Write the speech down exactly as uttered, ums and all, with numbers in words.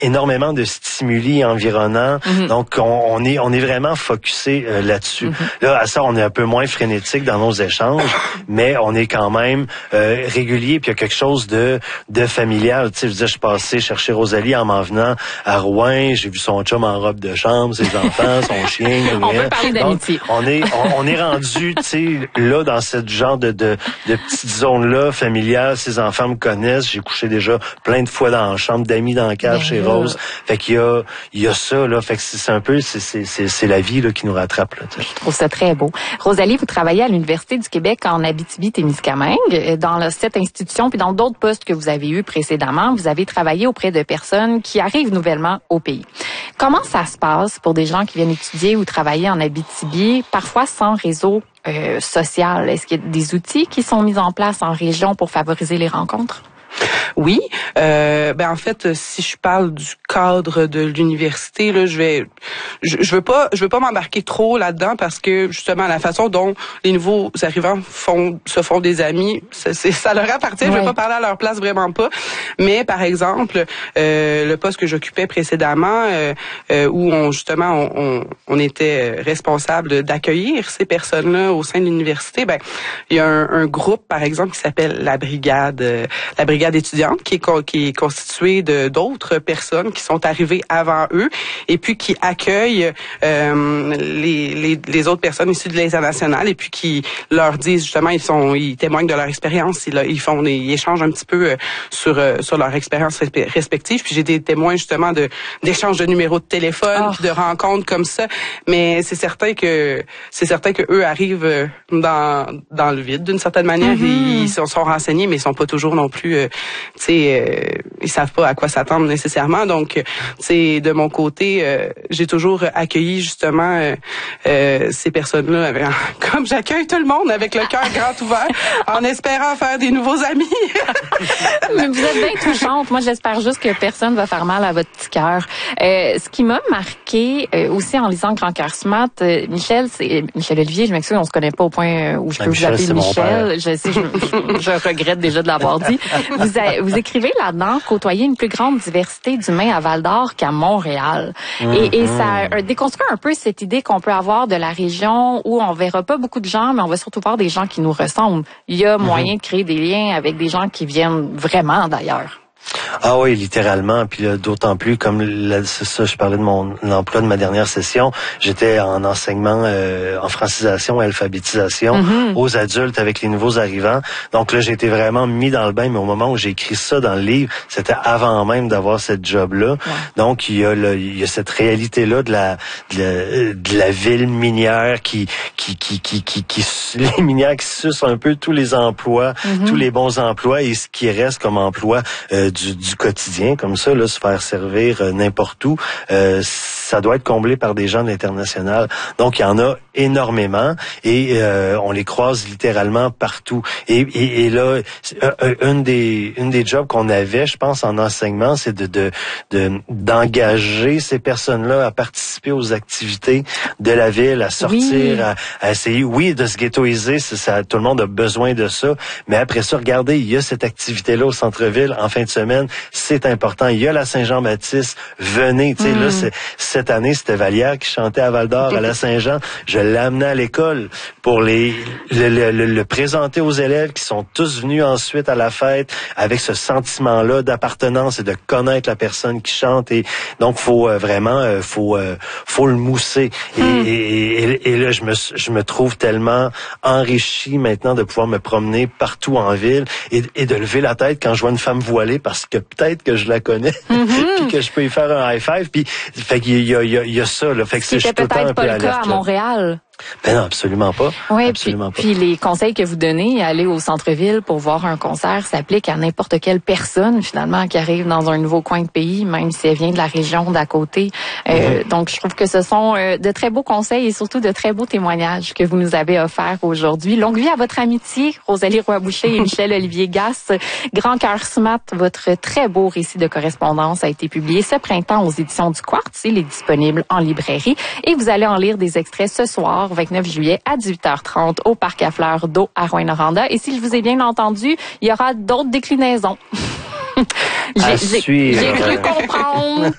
énormément de stimuli environnants. Mm-hmm. Donc, on, on est on est vraiment focusé euh, là-dessus. Mm-hmm. Là, à ça, on est un peu moins frénétique dans nos échanges, mais on est quand même euh, régulier, puis il y a quelque chose de de familial. Tu sais, je veux dire, je suis passé chercher Rosalie en m'en venant à Rouen, j'ai vu son chum en robe de chambre, ses enfants, son chien. On peut parler d'amitié. Donc, on est on, on est rendu, tu sais, là, dans ce genre de, de, de petite zone-là, familiale. Ses enfants me connaissent. J'ai couché déjà plein de fois dans la chambre d'amis dans la cave ben chez là. Rose. Fait qu'il y a, il y a ça, là. Fait que c'est un peu, c'est, c'est, c'est, c'est la vie, là, qui nous rattrape, là. Je trouve ça très beau. Rosalie, vous travaillez à l'Université du Québec en Abitibi-Témiscamingue. Dans cette institution, puis dans d'autres postes que vous avez eus précédemment, vous avez travaillé auprès de personnes qui arrivent nouvellement au pays. Comment ça se passe pour des gens qui viennent étudier ou travailler en Abitibi, parfois sans réseau euh, social? Est-ce qu'il y a des outils qui sont mis en place en région pour favoriser les rencontres? Oui, euh, ben en fait, si je parle du cadre de l'université, là, je vais, je, je veux pas, je veux pas m'embarquer trop là-dedans parce que justement la façon dont les nouveaux arrivants font, se font des amis, ça, c'est, ça leur appartient. Ouais. Je vais pas parler à leur place, vraiment pas. Mais par exemple, euh, le poste que j'occupais précédemment, euh, euh, où on justement on, on, on était responsable d'accueillir ces personnes-là au sein de l'université, ben il y a un, un groupe par exemple qui s'appelle la brigade, euh, la brigade étudiante qui est, co- qui est constituée de d'autres personnes qui sont arrivées avant eux et puis qui accueillent euh, les, les les autres personnes issues de l'international et puis qui leur disent justement ils sont ils témoignent de leur expérience, ils, ils font des, ils échangent un petit peu sur sur leur expérience respective. Puis j'ai des témoins justement de d'échanges de numéros de téléphone, oh. puis de rencontres comme ça. Mais c'est certain que c'est certain que eux arrivent dans dans le vide d'une certaine manière. Mm-hmm. Ils sont, sont renseignés mais ils sont pas toujours non plus euh, tu sais, euh, ils savent pas à quoi s'attendre nécessairement. Donc, tu sais, de mon côté, euh, j'ai toujours accueilli justement euh, euh, ces personnes-là, avec, comme j'accueille tout le monde, avec le cœur grand ouvert, en espérant faire des nouveaux amis. Mais vous êtes bien touchante. Moi, j'espère juste que personne va faire mal à votre petit cœur. Euh, ce qui m'a marqué euh, aussi en lisant Grand Cœur Smart, euh, Michel, c'est Michel Olivier, je m'excuse, on se connaît pas au point où je peux Michel, vous appeler Michel. Je sais, je, je, je regrette déjà de l'avoir dit. Vous, a, vous écrivez là-dedans côtoyer une plus grande diversité d'humains à Val-d'Or qu'à Montréal. Mmh, et, et ça euh, déconstruit un peu cette idée qu'on peut avoir de la région où on verra pas beaucoup de gens, mais on va surtout voir des gens qui nous ressemblent. Il y a moyen mmh. de créer des liens avec des gens qui viennent vraiment d'ailleurs. Ah oui, littéralement. Puis là, d'autant plus, comme là, c'est ça, je parlais de mon emploi de ma dernière session, j'étais en enseignement euh, en francisation et alphabétisation mm-hmm. aux adultes avec les nouveaux arrivants. Donc là, j'ai été vraiment mis dans le bain, mais au moment où j'ai écrit ça dans le livre, c'était avant même d'avoir cette job-là. Ouais. Donc, il y a le, il y a cette réalité-là de la, de la, de la ville minière qui, qui, qui, qui, qui, qui, les minières qui sucent un peu tous les emplois, mm-hmm. tous les bons emplois et ce qui reste comme emploi euh, du, du quotidien, comme ça, là, se faire servir euh, n'importe où, euh, ça doit être comblé par des gens de l'international. Donc, il y en a énormément et euh, on les croise littéralement partout. Et, et, et là, euh, une des une des jobs qu'on avait, je pense, en enseignement, c'est de, de, de d'engager ces personnes-là à participer aux activités de la ville, à sortir, oui. à, à essayer, oui, de se ghettoiser, c'est ça, tout le monde a besoin de ça. Mais après ça, regardez, il y a cette activité-là au centre-ville en fin de semaine, c'est important. Il y a la Saint-Jean-Baptiste, venez, tu sais, mm. là, c'est, cette année, c'était Vallière qui chantait à Val-d'Or, à la Saint-Jean. Je l'ai amené à l'école pour les le, le, le, le présenter aux élèves qui sont tous venus ensuite à la fête avec ce sentiment-là d'appartenance et de connaître la personne qui chante. Et donc, faut euh, vraiment, euh, faut, euh, faut le mousser. Et, mm. et, et, et là, je me, je me trouve tellement enrichi maintenant de pouvoir me promener partout en ville et, et de lever la tête quand je vois une femme voilée parce que peut-être que je la connais mm-hmm. puis que je peux y faire un high five. Puis, fait qu'il y a, il y a, il y a ça, là. Fait que c'est, je suis tout le temps un peu alerte. C'était peut-être pas le cas à Montréal. Ben non, absolument pas. Oui, absolument puis, pas. puis les conseils que vous donnez, aller au centre-ville pour voir un concert, s'applique à n'importe quelle personne, finalement, qui arrive dans un nouveau coin de pays, même si elle vient de la région d'à côté. Euh, mm-hmm. Donc, je trouve que ce sont euh, de très beaux conseils et surtout de très beaux témoignages que vous nous avez offerts aujourd'hui. Longue vie à votre amitié, Rosalie Roy-Boucher et Michel Olivier Gasse. Grand Cœur Smart, votre très beau récit de correspondance a été publié ce printemps aux éditions du Quartz. Il est disponible en librairie et vous allez en lire des extraits ce soir, vingt-neuf juillet à dix-huit heures trente au Parc à Fleurs d'Eau à Rouyn-Noranda. Et si je vous ai bien entendu, il y aura d'autres déclinaisons. j'ai, j'ai, j'ai cru comprendre.